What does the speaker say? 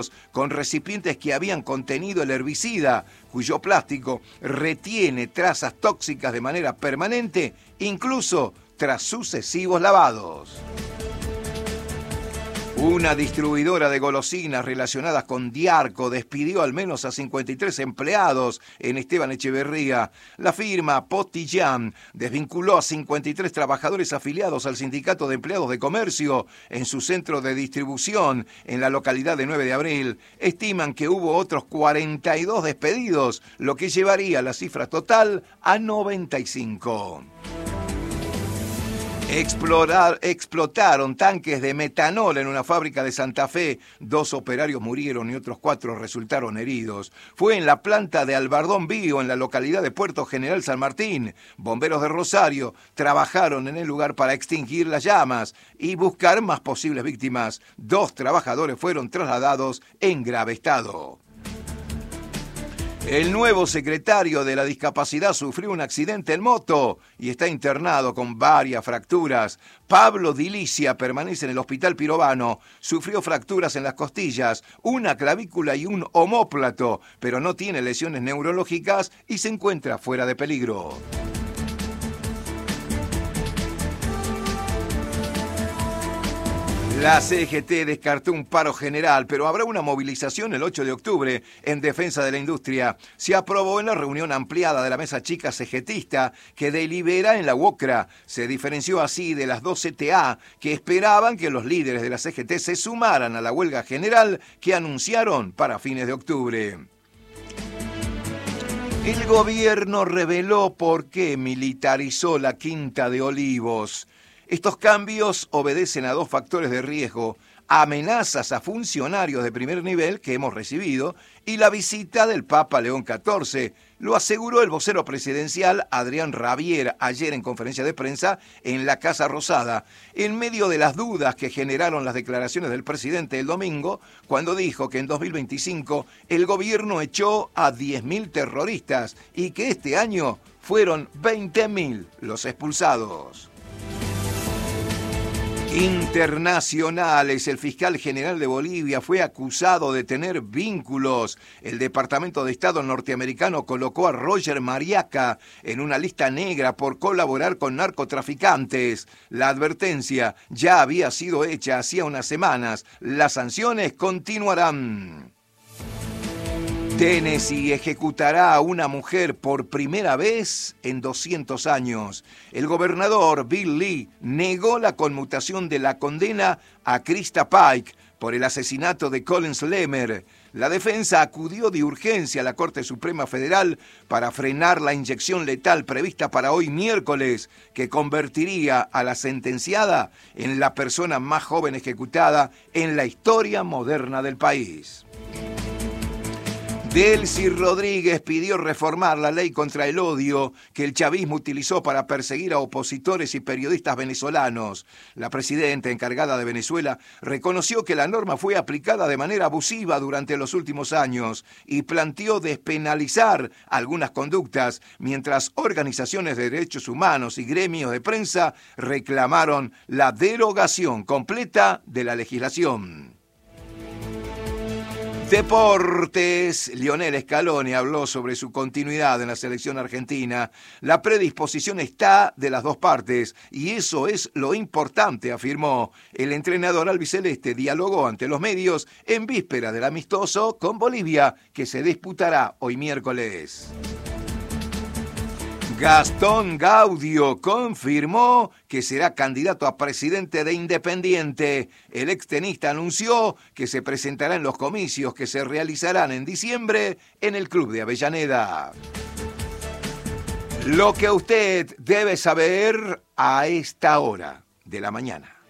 con recipientes que habían contenido el herbicida, cuyo plástico retiene trazas tóxicas de manera permanente, incluso tras sucesivos lavados. Una distribuidora de golosinas relacionadas con Diarco despidió al menos a 53 empleados en Esteban Echeverría. La firma Potillán desvinculó a 53 trabajadores afiliados al Sindicato de Empleados de Comercio en su centro de distribución en la localidad de 9 de abril. Estiman que hubo otros 42 despedidos, lo que llevaría la cifra total a 95. Explotaron tanques de metanol en una fábrica de Santa Fe. 2 operarios murieron y otros 4 resultaron heridos. Fue en la planta de Albardón Bio, en la localidad de Puerto General San Martín. Bomberos de Rosario trabajaron en el lugar para extinguir las llamas y buscar más posibles víctimas. 2 trabajadores fueron trasladados en grave estado. El nuevo secretario de la Discapacidad sufrió un accidente en moto y está internado con varias fracturas. Pablo Dilicia permanece en el Hospital Pirovano. Sufrió fracturas en las costillas, una clavícula y un omóplato, pero no tiene lesiones neurológicas y se encuentra fuera de peligro. La CGT descartó un paro general, pero habrá una movilización el 8 de octubre en defensa de la industria. Se aprobó en la reunión ampliada de la mesa chica CGTista que delibera en la UOCRA. Se diferenció así de las 2 CTA que esperaban que los líderes de la CGT se sumaran a la huelga general que anunciaron para fines de octubre. El gobierno reveló por qué militarizó la Quinta de Olivos. Estos cambios obedecen a 2 factores de riesgo: amenazas a funcionarios de primer nivel que hemos recibido y la visita del Papa León XIV. Lo aseguró el vocero presidencial Adrián Rabier ayer en conferencia de prensa en la Casa Rosada, en medio de las dudas que generaron las declaraciones del presidente el domingo, cuando dijo que en 2025 el gobierno echó a 10.000 terroristas y que este año fueron 20.000 los expulsados. Internacionales. El fiscal general de Bolivia fue acusado de tener vínculos. El Departamento de Estado norteamericano colocó a Roger Mariaca en una lista negra por colaborar con narcotraficantes. La advertencia ya había sido hecha hacía unas semanas. Las sanciones continuarán. Tennessee ejecutará a una mujer por primera vez en 200 años. El gobernador Bill Lee negó la conmutación de la condena a Krista Pike por el asesinato de Collins Lemmer. La defensa acudió de urgencia a la Corte Suprema Federal para frenar la inyección letal prevista para hoy miércoles, que convertiría a la sentenciada en la persona más joven ejecutada en la historia moderna del país. Delcy Rodríguez pidió reformar la ley contra el odio que el chavismo utilizó para perseguir a opositores y periodistas venezolanos. La presidenta encargada de Venezuela reconoció que la norma fue aplicada de manera abusiva durante los últimos años y planteó despenalizar algunas conductas, mientras organizaciones de derechos humanos y gremios de prensa reclamaron la derogación completa de la legislación. Deportes. Lionel Scaloni habló sobre su continuidad en la selección argentina. La predisposición está de las 2 partes y eso es lo importante, afirmó. El entrenador albiceleste dialogó ante los medios en víspera del amistoso con Bolivia, que se disputará hoy miércoles. Gastón Gaudio confirmó que será candidato a presidente de Independiente. El extenista anunció que se presentará en los comicios que se realizarán en diciembre en el Club de Avellaneda. Lo que usted debe saber a esta hora de la mañana.